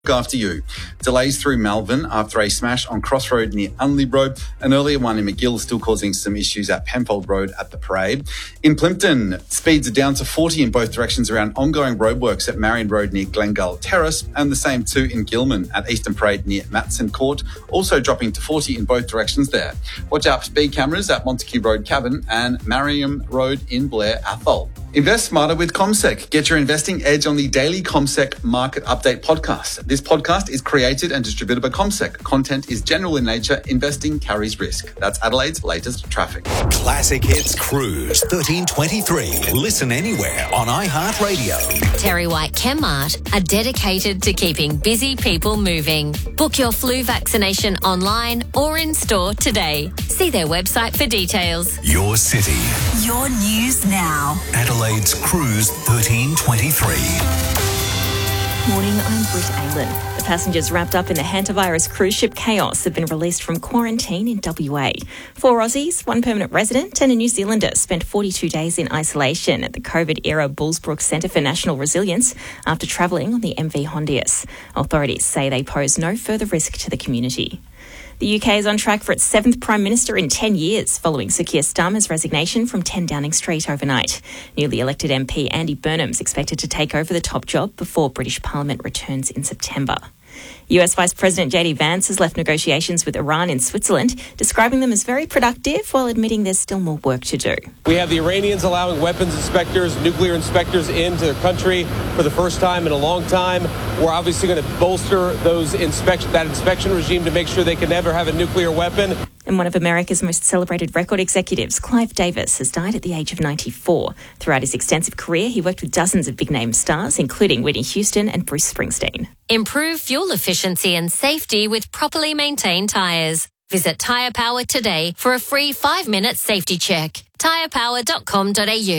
After you. Delays through Melbourne after a smash on Crossroad near Unley Road. An earlier one in McGill still causing some issues at Penfold Road at the Parade. In Plympton, speeds are down to 40 in both directions around ongoing roadworks at Marion Road near Glengull Terrace, and the same too in Gilman at Eastern Parade near Matson Court, also dropping to 40 in both directions there. Watch out for speed cameras at Montague Road Cabin and Mariam Road in Blair Athol. Invest smarter with CommSec. Get your investing edge on the daily CommSec Market Update podcast. This podcast is created and distributed by CommSec. Content is general in nature. Investing carries risk. That's Adelaide's latest traffic. Classic Hits Cruise 1323. Listen anywhere on iHeartRadio. Terry White Chemmart are dedicated to keeping busy people moving. Book your flu vaccination online or in store today. See their website for details. Your city. Your news now. Adelaide's Cruise 1323. Morning, I'm Britt Aylan. The passengers wrapped up in the hantavirus cruise ship Chaos have been released from quarantine in WA. 4 Aussies, 1 permanent resident and a New Zealander spent 42 days in isolation at the COVID-era Bullsbrook Centre for National Resilience after travelling on the MV Hondius. Authorities say they pose no further risk to the community. The UK is on track for its 7th Prime Minister in 10 years, following Sir Keir Starmer's resignation from 10 Downing Street overnight. Newly elected MP Andy Burnham's expected to take over the top job before British Parliament returns in September. US Vice President JD Vance has left negotiations with Iran in Switzerland, describing them as very productive while admitting there's still more work to do. We have the Iranians allowing weapons inspectors, nuclear inspectors into their country for the first time in a long time. We're obviously going to bolster that inspection regime to make sure they can never have a nuclear weapon. And one of America's most celebrated record executives, Clive Davis, has died at the age of 94. Throughout his extensive career, he worked with dozens of big-name stars, including Whitney Houston and Bruce Springsteen. Improve fuel efficiency and safety with properly maintained tyres. Visit Tyre Power today for a free 5-minute safety check. tyrepower.com.au.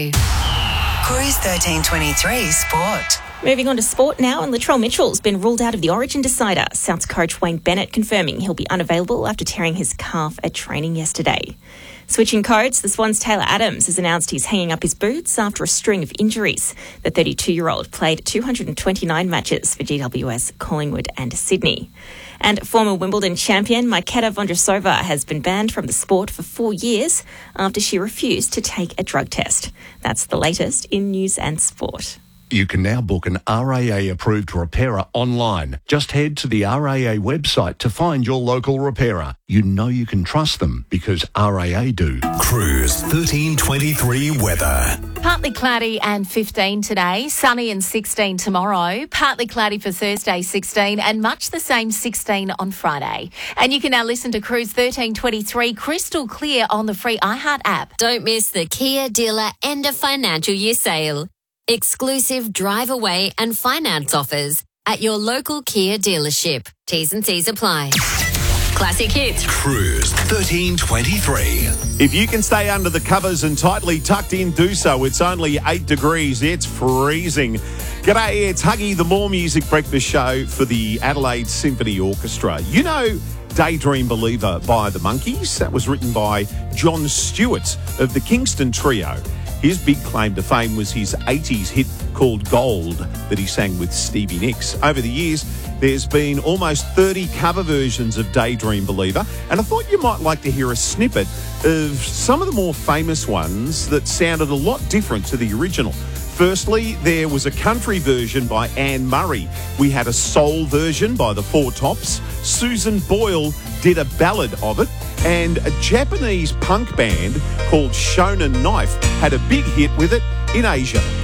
Cruise 1323 Sport. Moving on to sport now, and Latrell Mitchell's been ruled out of the Origin decider. Souths coach Wayne Bennett confirming he'll be unavailable after tearing his calf at training yesterday. Switching codes, the Swans' Taylor Adams has announced he's hanging up his boots after a string of injuries. The 32-year-old played 229 matches for GWS, Collingwood and Sydney. And former Wimbledon champion Majketa Vondrousova has been banned from the sport for 4 years after she refused to take a drug test. That's the latest in news and sport. You can now book an RAA-approved repairer online. Just head to the RAA website to find your local repairer. You know you can trust them because RAA do. Cruise 1323 weather. Partly cloudy and 15 today, sunny and 16 tomorrow, partly cloudy for Thursday 16 and much the same 16 on Friday. And you can now listen to Cruise 1323 crystal clear on the free iHeart app. Don't miss the Kia Dealer End of Financial Year sale. Exclusive drive away and finance offers at your local Kia dealership. T's and C's apply. Classic Hits. Cruise 1323. If you can stay under the covers and tightly tucked in, do so. It's only 8 degrees. It's freezing. G'day, it's Huggy, the More Music Breakfast Show for the Adelaide Symphony Orchestra. You know Daydream Believer by the Monkees? That was written by John Stewart of the Kingston Trio. His big claim to fame was his 80s hit called Gold that he sang with Stevie Nicks. Over the years, there's been almost 30 cover versions of Daydream Believer, and I thought you might like to hear a snippet of some of the more famous ones that sounded a lot different to the original. Firstly, there was a country version by Anne Murray. We had a soul version by the Four Tops. Susan Boyle did a ballad of it. And a Japanese punk band called Shonen Knife had a big hit with it in Asia.